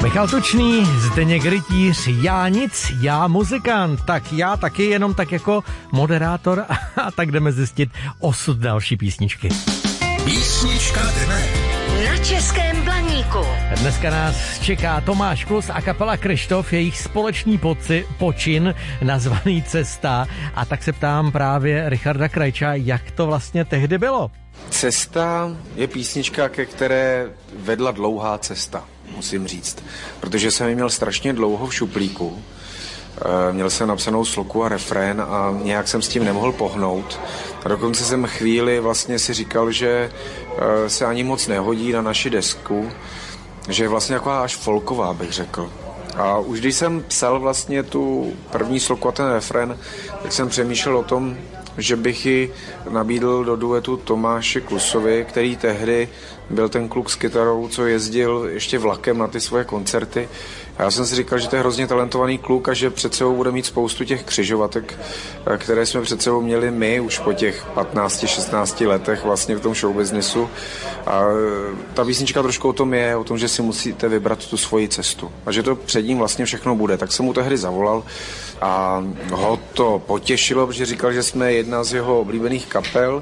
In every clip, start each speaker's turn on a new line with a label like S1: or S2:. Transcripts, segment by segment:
S1: Michal Tučný, Zdeněk Rytíř, já nic, já muzikant, tak já taky jenom tak jako moderátor a tak jdeme zjistit osud další písničky.
S2: Písnička dne.
S3: Na Českém Blaníku.
S1: Dneska nás čeká Tomáš Klus a kapela Kryštof, jejich společný počin nazvaný Cesta. A tak se ptám právě Richarda Krajča, jak to vlastně tehdy bylo.
S4: Cesta je písnička, ke které vedla dlouhá cesta, musím říct. Protože jsem ji měl strašně dlouho v šuplíku. Měl jsem napsanou sloku a refrén a nějak jsem s tím nemohl pohnout. A dokonce jsem chvíli vlastně si říkal, že se ani moc nehodí na naši desku, že je vlastně taková až folková, bych řekl. A už když jsem psal vlastně tu první sloku a ten refrén, tak jsem přemýšlel o tom, že bych ji nabídl do duetu Tomáši Klusovi, který tehdy byl ten kluk s kytarou, co jezdil ještě vlakem na ty svoje koncerty. A já jsem si říkal, že to je hrozně talentovaný kluk a že před sebou bude mít spoustu těch křižovatek, které jsme před sebou měli my už po těch 15-16 letech vlastně v tom showbiznisu. A ta písnička trošku o tom je, o tom, že si musíte vybrat tu svoji cestu. A že to před ním vlastně všechno bude. Tak jsem mu tehdy zavolal a ho to potěšilo, protože říkal, že jsme jedna z jeho oblíbených kapel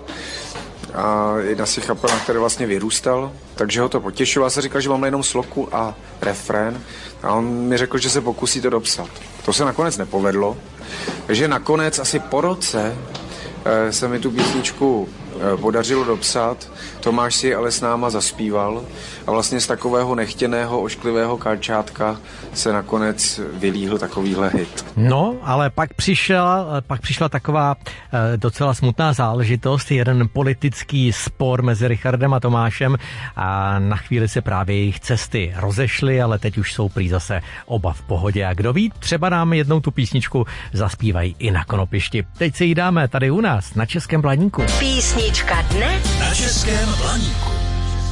S4: a jedna z těch kapel, na které vlastně vyrůstal, takže ho to potěšilo. Já jsem říkal, že mám jenom sloku a refrén a on mi řekl, že se pokusí to dopsat. To se nakonec nepovedlo, takže nakonec asi po roce se mi tu písničku podařilo dopsat. Tomáš si ale s náma zaspíval a vlastně z takového nechtěného, ošklivého karčátka se nakonec vylíhl takovýhle hit.
S1: No, ale pak přišla taková docela smutná záležitost, jeden politický spor mezi Richardem a Tomášem a na chvíli se právě jejich cesty rozešly, ale teď už jsou prý zase oba v pohodě a kdo ví, třeba nám jednou tu písničku zaspívají i na konopišti. Teď si ji dáme tady u nás na Českém Blaníku.
S3: Písnička dne
S2: Na Českém Blaníku.